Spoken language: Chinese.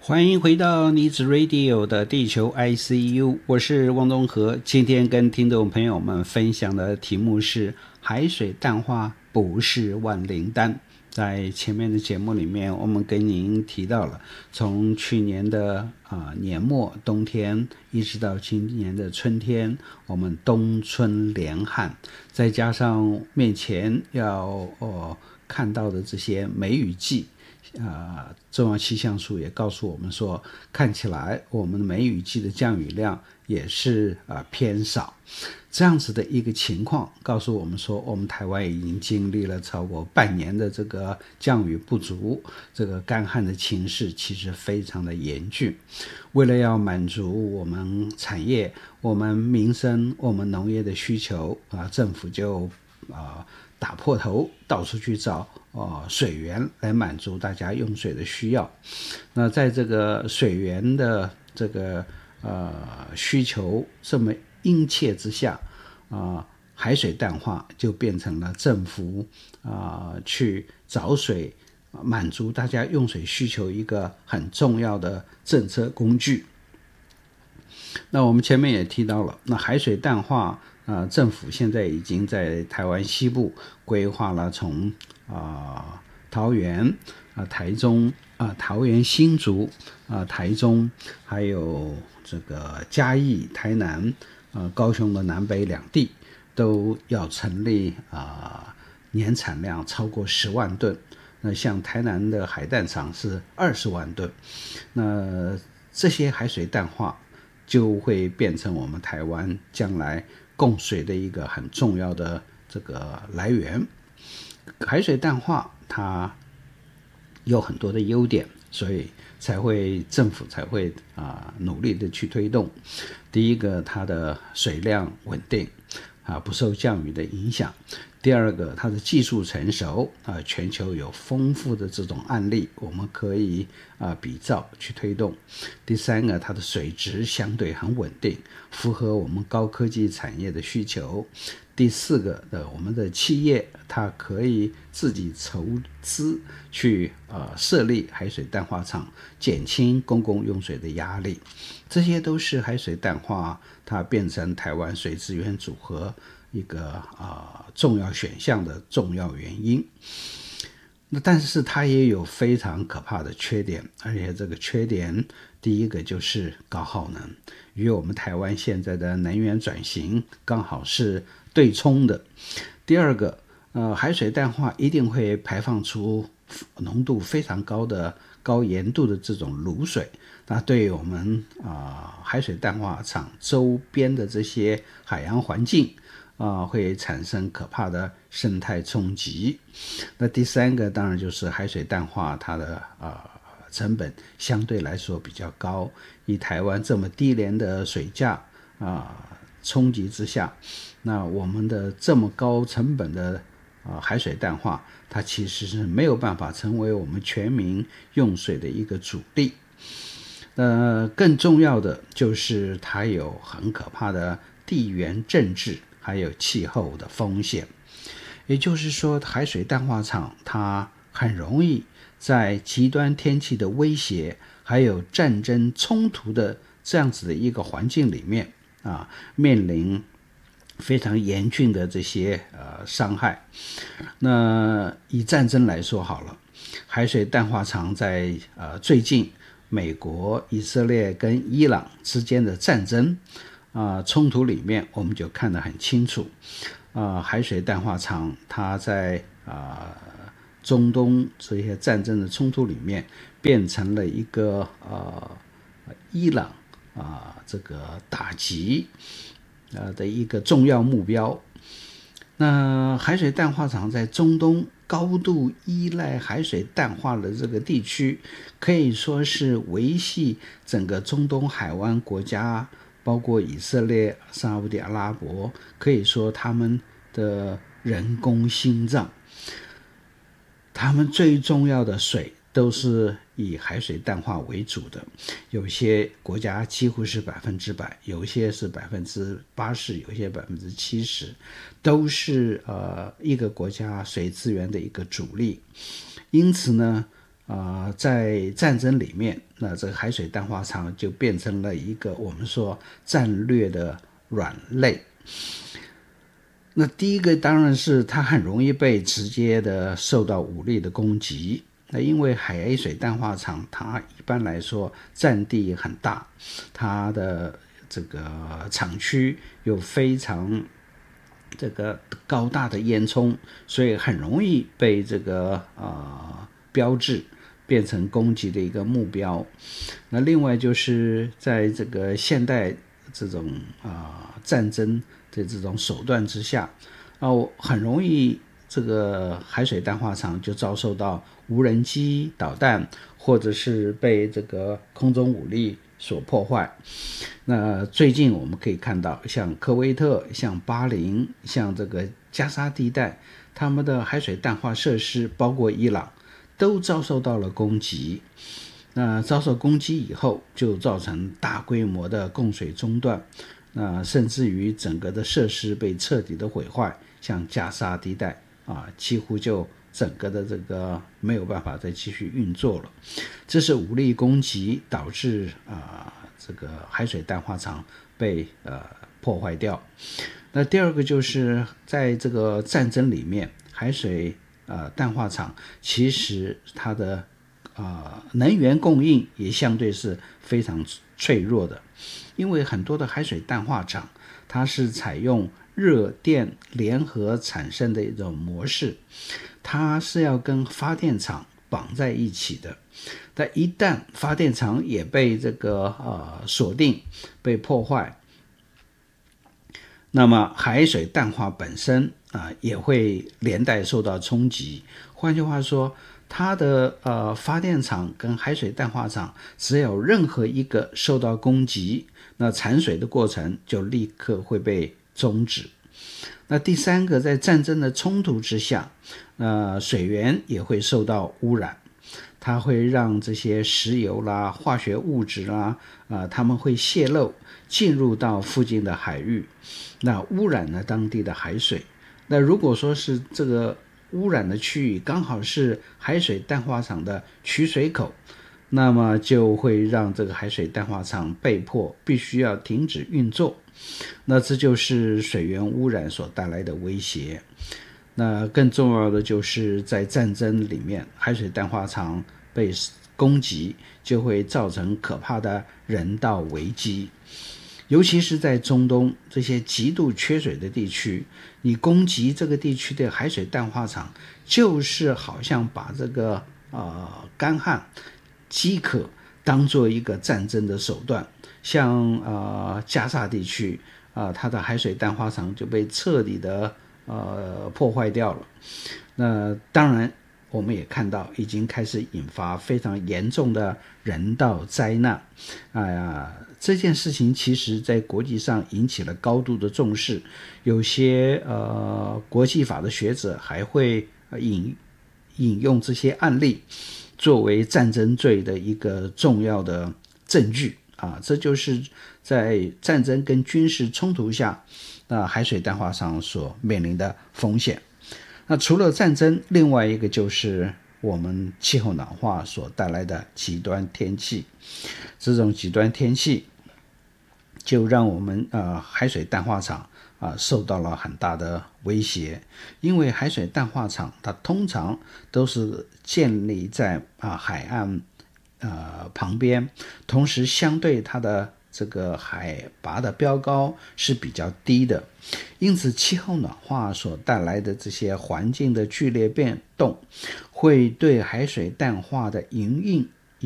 欢迎回到妮子 Radio 的地球 ICU， 我是汪东和。今天跟听众朋友们分享的题目是海水淡化不是万灵丹。在前面的节目里面，我们跟您提到了从去年的年末冬天一直到今年的春天，我们冬春连旱，再加上面前要看到的这些梅雨季，中央气象署也告诉我们说，看起来我们梅雨季的降雨量也是偏少。这样子的一个情况告诉我们说，我们台湾已经经历了超过半年的这个降雨不足，这个干旱的情势其实非常的严峻。为了要满足我们产业、我们民生、我们农业的需求政府就打破头到处去找水源来满足大家用水的需要。那在这个水源的这个需求这么殷切之下，海水淡化就变成了政府去找水满足大家用水需求一个很重要的政策工具。那我们前面也提到了，那海水淡化政府现在已经在台湾西部规划了从桃园台中桃园新竹台中，还有这个嘉义台南高雄的南北两地都要成立年产量超过10万吨。那像台南的海淡厂是20万吨。那这些海水淡化就会变成我们台湾将来供水的一个很重要的这个来源。海水淡化它有很多的优点，所以政府才会努力的去推动。第一个，它的水量稳定不受降雨的影响。第二个，它的技术成熟全球有丰富的这种案例，我们可以比照去推动。第三个，它的水质相对很稳定，符合我们高科技产业的需求。第四个我们的企业它可以自己筹资去设立海水淡化厂，减轻公共用水的压力。这些都是海水淡化它变成台湾水资源组合一个重要选项的重要原因。那但是它也有非常可怕的缺点，而且这个缺点第一个就是高耗能，与我们台湾现在的能源转型刚好是对冲的。第二个海水淡化一定会排放出浓度非常高的高盐度的这种卤水，那对我们海水淡化厂周边的这些海洋环境会产生可怕的生态冲击。那第三个当然就是海水淡化它的成本相对来说比较高，以台湾这么低廉的水价冲击之下，那我们的这么高成本的海水淡化，它其实是没有办法成为我们全民用水的一个主力。更重要的就是它有很可怕的地缘政治还有气候的风险。也就是说，海水淡化厂它很容易在极端天气的威胁还有战争冲突的这样子的一个环境里面面临非常严峻的这些伤害。那以战争来说好了，海水淡化厂在最近美国、以色列跟伊朗之间的战争冲突里面，我们就看得很清楚。海水淡化厂它在中东这些战争的冲突里面，变成了一个伊朗这个打击的一个重要目标。那海水淡化厂在中东高度依赖海水淡化的这个地区，可以说是维系整个中东海湾国家，包括以色列、沙烏地阿拉伯，可以说他们的人工心脏。他们最重要的水都是以海水淡化为主的，有些国家几乎是100%，有些是80%，有些70%，都是一个国家水资源的一个主力。因此呢在战争里面，那这个海水淡化厂就变成了一个我们说战略的软肋。那第一个当然是它很容易被直接的受到武力的攻击。那因为海水淡化厂它一般来说占地很大，它的这个厂区有非常这个高大的烟囱，所以很容易被这个标志变成攻击的一个目标。那另外就是在这个现代这种战争的这种手段之下，很容易这个海水淡化厂就遭受到无人机、导弹，或者是被这个空中武力所破坏。那最近我们可以看到，像科威特、像巴林、像这个加沙地带，他们的海水淡化设施，包括伊朗，都遭受到了攻击。那遭受攻击以后，就造成大规模的供水中断，甚至于整个的设施被彻底的毁坏，像加沙地带几乎就整个的这个没有办法再继续运作了。这是武力攻击导致这个海水淡化厂被破坏掉。那第二个就是在这个战争里面，海水淡化厂其实它的能源供应也相对是非常脆弱的，因为很多的海水淡化厂它是采用热电联合产生的一种模式，它是要跟发电厂绑在一起的。但一旦发电厂也被这个锁定被破坏，那么海水淡化本身也会连带受到冲击。换句话说，它的发电厂跟海水淡化厂只有任何一个受到攻击，那产水的过程就立刻会被终止。那第三个，在战争的冲突之下，水源也会受到污染，它会让这些石油啦、化学物质啦，它们会泄漏进入到附近的海域，那污染了当地的海水。那如果说是这个污染的区域刚好是海水淡化厂的取水口，那么就会让这个海水淡化厂被迫必须要停止运作。那这就是水源污染所带来的威胁。那更重要的就是在战争里面，海水淡化厂被攻击就会造成可怕的人道危机。尤其是在中东这些极度缺水的地区，你攻击这个地区的海水淡化厂，就是好像把这个干旱、饥渴当做一个战争的手段。像加沙地区它的海水淡化厂就被彻底的破坏掉了。那当然我们也看到已经开始引发非常严重的人道灾难。这件事情其实在国际上引起了高度的重视，有些国际法的学者还会引用这些案例作为战争罪的一个重要的证据。这就是在战争跟军事冲突下，海水淡化厂所面临的风险。那除了战争，另外一个就是我们气候暖化所带来的极端天气。这种极端天气就让我们海水淡化厂受到了很大的威胁。因为海水淡化厂它通常都是建立在海岸旁边，同时相对它的这个海拔的标高是比较低的，因此气候暖化所带来的这些环境的剧烈变动，会对海水淡化的营运